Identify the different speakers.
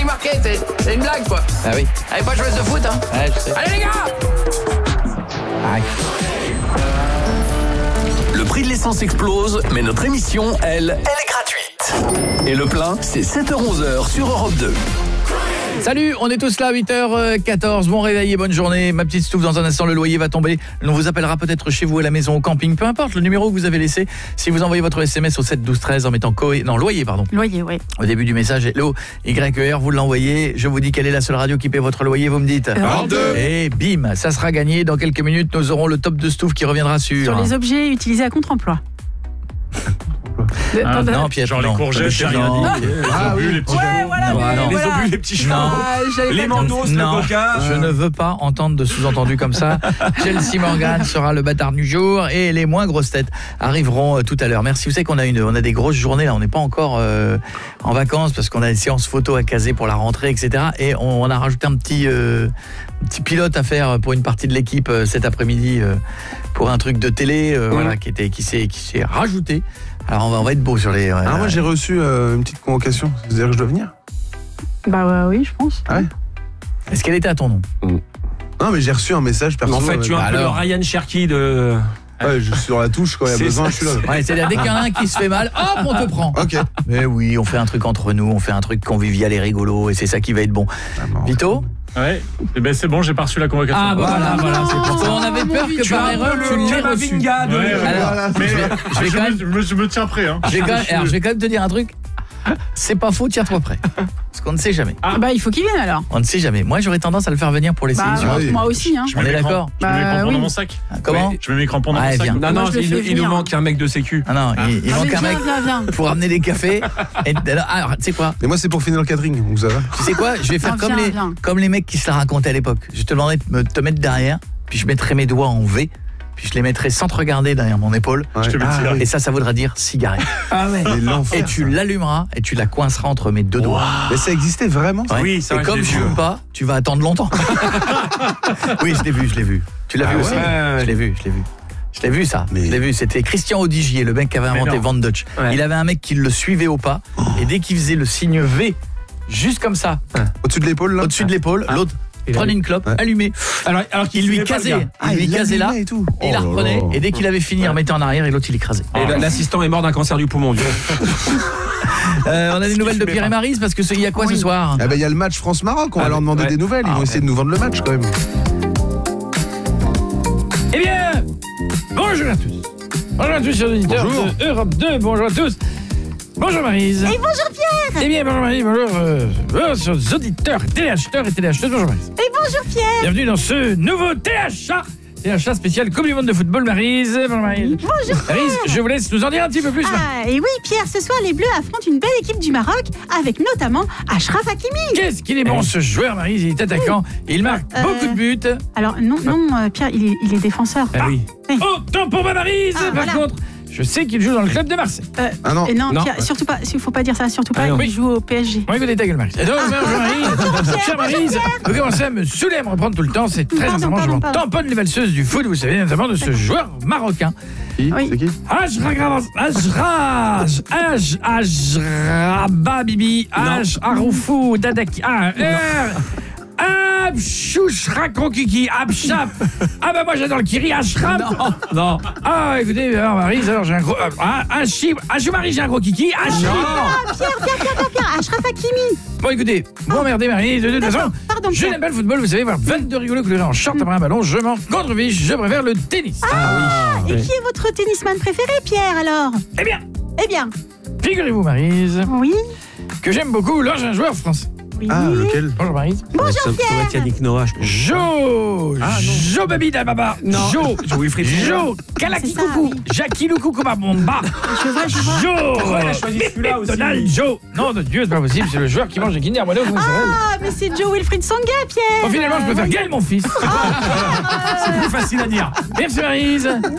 Speaker 1: marqué, c'est une blague quoi.
Speaker 2: Ah oui.
Speaker 1: Allez, pas joueuse de foot hein.
Speaker 2: Ouais, je sais.
Speaker 1: Allez les gars.
Speaker 2: Aïe.
Speaker 3: Le prix de l'essence explose, mais notre émission, elle est gratuite. Et le plein, c'est 7h-11h sur Europe 2.
Speaker 2: Salut, on est tous là à 8h14, bon réveil et bonne journée. Ma petite Stouff, dans un instant le loyer va tomber. On vous appellera peut-être chez vous à la maison, au camping, peu importe le numéro que vous avez laissé. Si vous envoyez votre SMS au 7 12 13 en mettant loyer pardon.
Speaker 4: Loyer, oui.
Speaker 2: Au début du message, LOYER, vous l'envoyez. Je vous dis quelle est la seule radio qui paie votre loyer, vous me dites.
Speaker 4: Europe
Speaker 2: 2. Et bim, ça sera gagné. Dans quelques minutes, nous aurons le top de Stouff qui reviendra
Speaker 4: sur les objets utilisés à contre-emploi.
Speaker 2: Non, Pierre,
Speaker 5: genre
Speaker 2: non.
Speaker 5: les courgettes, j'ai rien dit.
Speaker 2: Ah oui,
Speaker 5: les petits
Speaker 4: ouais, voilà,
Speaker 2: non,
Speaker 5: les obus, les petits chevaux, les mentos, le coca.
Speaker 2: Je ne veux pas entendre de sous-entendus comme ça. Chelsea Morgan sera le bâtard du jour et les moins grosses têtes arriveront tout à l'heure. Merci. Vous savez qu'on a des grosses journées là, on n'est pas encore en vacances parce qu'on a des séances photos à caser pour la rentrée, etc. Et on a rajouté un petit pilote à faire pour une partie de l'équipe cet après-midi pour un truc de télé voilà qui s'est rajouté. Alors on va être beau sur les
Speaker 6: moi j'ai reçu une petite convocation, c'est-à-dire que je dois venir.
Speaker 4: Bah oui, je pense.
Speaker 6: Ah ouais.
Speaker 2: Est-ce qu'elle était à ton nom?
Speaker 6: Non mais j'ai reçu un message perso.
Speaker 5: En fait, tu es un peu le Ryan Cherky de...
Speaker 6: Ouais, je suis sur la touche quand il y a besoin, je suis là.
Speaker 2: Ouais, c'est-à-dire dès qu'il y en a un qui se fait mal, hop, on te prend.
Speaker 6: OK.
Speaker 2: Mais oui, on fait un truc entre nous, on fait un truc convivial et rigolo et c'est ça qui va être bon. Vito?
Speaker 5: Ouais, et ben c'est bon, j'ai pas reçu la convocation.
Speaker 2: Ah voilà, c'est pour ça. On avait peur que par erreur tu l'aies reçu.
Speaker 5: Je me tiens prêt hein.
Speaker 2: Je vais quand même te dire un truc. C'est pas faux, tiens-toi prêt. Parce qu'on ne sait jamais.
Speaker 4: Ah bah il faut qu'il vienne alors.
Speaker 2: On ne sait jamais. Moi j'aurais tendance à le faire venir pour l'essayer.
Speaker 4: Moi aussi hein.
Speaker 2: On est d'accord.
Speaker 5: Je mets mes crampons dans mon sac.
Speaker 2: Comment?
Speaker 5: Je mets mes crampons dans mon sac.
Speaker 4: Non, il nous
Speaker 5: manque un mec de sécu.
Speaker 2: Ah non, il manque un mec pour amener des cafés. Alors, tu sais quoi?
Speaker 6: Mais moi c'est pour finir le catering, vous savez.
Speaker 2: Tu sais quoi? Je vais faire comme les mecs qui se la racontaient à l'époque. Je te demanderais de te mettre derrière, puis je mettrai mes doigts en V. Puis je les mettrai sans te regarder derrière mon épaule. Et ça voudra dire cigarette. Ah ouais. Et tu l'allumeras et tu la coinceras entre mes deux doigts.
Speaker 6: Mais ça existait vraiment ça?
Speaker 5: Oui, ça.
Speaker 2: Et comme je fume pas, tu vas attendre longtemps. Oui, je l'ai vu. Tu l'as vu aussi? Je l'ai vu. Je l'ai vu ça. Je l'ai vu, c'était Christian Audigier, le mec qui avait inventé Van Dutch. Il avait un mec qui le suivait au pas et dès qu'il faisait le signe V juste comme ça,
Speaker 6: au-dessus de l'épaule là.
Speaker 2: Au-dessus de l'épaule, l'autre prenait une clope, allumée. Alors qu'il lui casait. Il lui casait là, et tout. Il la reprenait, et dès qu'il avait fini, il remettait en arrière, et l'autre il écrasait.
Speaker 5: Et l'assistant est mort d'un cancer du poumon.
Speaker 2: On a des nouvelles de Pierre et Maryse, parce que il y a quoi ce soir?
Speaker 6: Il y a le match France-Maroc, on va leur demander des nouvelles, ils vont essayer de nous vendre le match quand même.
Speaker 2: Eh bien, bonjour à tous. Bonjour à tous, chers auditeurs de Europe 2, bonjour à tous. Bonjour Maryse.
Speaker 4: Et bonjour Pierre.
Speaker 2: Eh bien, bonjour Maryse, bonjour chers auditeurs, téléacheteurs et téléacheteuses, bonjour Maryse.
Speaker 4: Et bonjour Pierre.
Speaker 2: Bienvenue dans ce nouveau THA spécial Coupe du Monde de football, Maryse. Bonjour Maryse.
Speaker 4: Bonjour Pierre.
Speaker 2: Maryse, je vous laisse nous en dire un petit peu plus.
Speaker 4: Et oui Pierre, ce soir les Bleus affrontent une belle équipe du Maroc avec notamment Achraf Hakimi.
Speaker 2: Qu'est-ce qu'il est bon ce joueur Maryse, il est attaquant, il marque beaucoup de buts.
Speaker 4: Alors non Pierre, il est défenseur.
Speaker 2: Ah oui. Autant pour ma Maryse. Par contre, je sais qu'il joue dans le club de Marseille.
Speaker 4: Non, Pierre, surtout pas, il faut pas dire ça, surtout pas, il joue au PSG.
Speaker 2: Bon, écoutez ta gueule, Maryse. Chère Maryse, vous commencez à me saouler, à me reprendre tout le temps, c'est très important, je m'en tamponne les valseuses du foot, vous savez, notamment de ce joueur marocain.
Speaker 6: C'est qui?
Speaker 2: Ajrababibi, Aroufou, Dadaki, Abchouchrakokiki, Abchap. Ah bah moi j'adore le kiri, Ashraf. Non. Ah écoutez, Maryse, alors j'ai un gros Marie, j'ai un gros kiki.
Speaker 4: Pierre, Achraf Hakimi.
Speaker 2: Bon écoutez, m'emmerdez Maryse, de toute façon, je n'aime pas le football, vous savez, voir 22 rigolos que les gens en short après un ballon, je m'en contrefiche, je préfère le tennis.
Speaker 4: Et qui est votre tennisman préféré Pierre alors?
Speaker 2: Eh bien,
Speaker 4: figurez-vous
Speaker 2: Maryse,
Speaker 4: oui,
Speaker 2: que j'aime beaucoup un joueur français.
Speaker 4: Oui.
Speaker 6: Lequel?
Speaker 2: Bonjour Maryse.
Speaker 4: Bonjour Pierre.
Speaker 5: Yannick Noah, je pense.
Speaker 2: Jo Baby Dababa. Jo
Speaker 5: Wilfried.
Speaker 2: Jo Kalaki Coucou. Jackie Loukou Bomba.
Speaker 4: Je vois.
Speaker 2: Jo Donald Jo. Non de Dieu, c'est pas possible, c'est le joueur qui mange des Kinder Bueno.
Speaker 4: Mais c'est Joe Wilfried Songa Pierre.
Speaker 2: Bon finalement je peux faire Gaël mon fils. C'est plus facile à dire. Merci Maryse.